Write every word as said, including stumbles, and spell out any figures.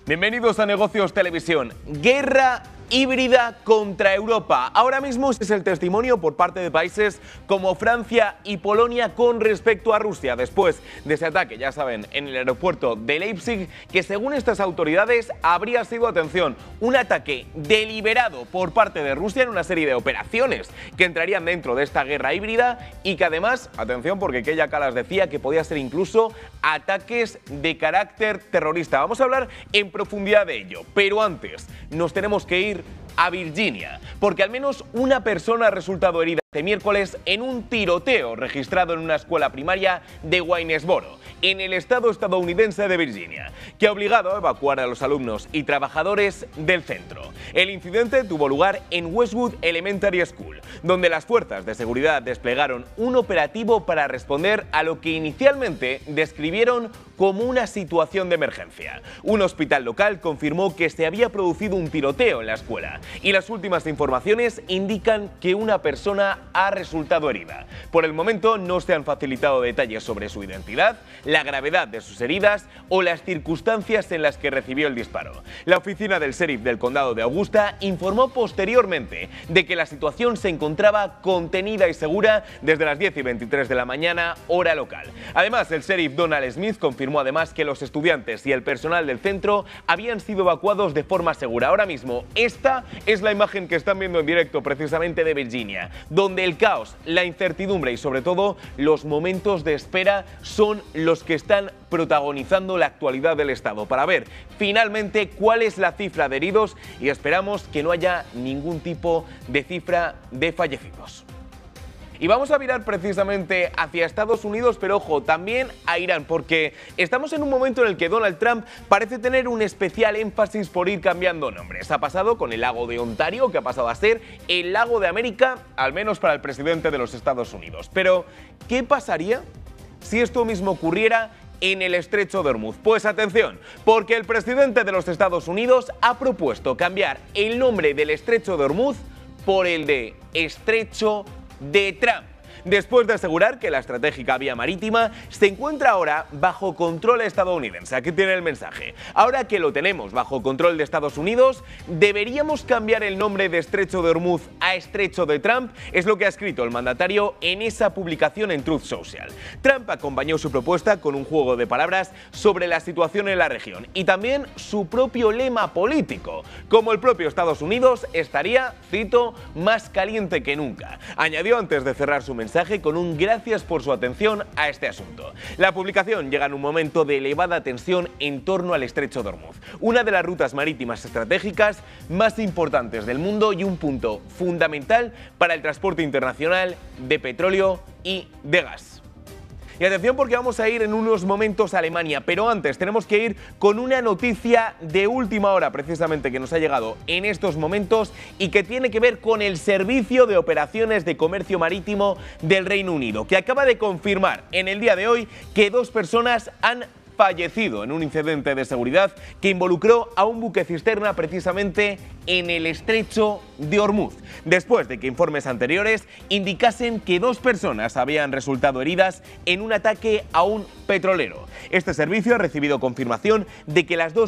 Bienvenidos a Negocios Televisión. Guerra híbrida contra Europa. Ahora mismo es el testimonio por parte de países como Francia y Polonia con respecto a Rusia, después de ese ataque, ya saben, en el aeropuerto de Leipzig, que según estas autoridades habría sido, atención, un ataque deliberado por parte de Rusia en una serie de operaciones que entrarían dentro de esta guerra híbrida y que además, atención, porque Keya Kallas decía que podía ser incluso ataques de carácter terrorista. Vamos a hablar en profundidad de ello, pero antes nos tenemos que ir a Virginia, porque al menos una persona ha resultado herida este miércoles en un tiroteo registrado en una escuela primaria de Waynesboro, en el estado estadounidense de Virginia, que ha obligado a evacuar a los alumnos y trabajadores del centro. El incidente tuvo lugar en Westwood Elementary School, donde las fuerzas de seguridad desplegaron un operativo para responder a lo que inicialmente describieron como una situación de emergencia. Un hospital local confirmó que se había producido un tiroteo en la escuela y las últimas informaciones indican que una persona ha resultado herida. Por el momento no se han facilitado detalles sobre su identidad, la gravedad de sus heridas o las circunstancias en las que recibió el disparo. La oficina del sheriff del condado de Augusta informó posteriormente de que la situación se encontraba contenida y segura desde las diez y veintitrés de la mañana, hora local. Además, el sheriff Donald Smith confirmó además que los estudiantes y el personal del centro habían sido evacuados de forma segura. Ahora mismo, esta es la imagen que están viendo en directo precisamente de Virginia, donde el caos, la incertidumbre y sobre todo los momentos de espera son los que están protagonizando la actualidad del Estado para ver finalmente cuál es la cifra de heridos y esperamos que no haya ningún tipo de cifra de fallecidos. Y vamos a mirar precisamente hacia Estados Unidos, pero ojo, también a Irán, porque estamos en un momento en el que Donald Trump parece tener un especial énfasis por ir cambiando nombres. Ha pasado con el lago de Ontario, que ha pasado a ser el lago de América, al menos para el presidente de los Estados Unidos. Pero, ¿qué pasaría si esto mismo ocurriera en el estrecho de Hormuz? Pues atención, porque el presidente de los Estados Unidos ha propuesto cambiar el nombre del estrecho de Hormuz por el de estrecho de Trump, después de asegurar que la estratégica vía marítima se encuentra ahora bajo control estadounidense. Aquí tiene el mensaje. Ahora que lo tenemos bajo control de Estados Unidos, ¿deberíamos cambiar el nombre de Estrecho de Hormuz a Estrecho de Trump? Es lo que ha escrito el mandatario en esa publicación en Truth Social. Trump acompañó su propuesta con un juego de palabras sobre la situación en la región y también su propio lema político, como el propio Estados Unidos estaría, cito, más caliente que nunca. Añadió antes de cerrar su mensaje con un gracias por su atención a este asunto. La publicación llega en un momento de elevada tensión en torno al estrecho de Hormuz, una de las rutas marítimas estratégicas más importantes del mundo y un punto fundamental para el transporte internacional de petróleo y de gas. Y atención porque vamos a ir en unos momentos a Alemania, pero antes tenemos que ir con una noticia de última hora precisamente que nos ha llegado en estos momentos y que tiene que ver con el Servicio de Operaciones de Comercio Marítimo del Reino Unido, que acaba de confirmar en el día de hoy que dos personas han fallecido en un incidente de seguridad que involucró a un buque cisterna precisamente en el estrecho de Hormuz, después de que informes anteriores indicasen que dos personas habían resultado heridas en un ataque a un petrolero. Este servicio ha recibido confirmación de que las dos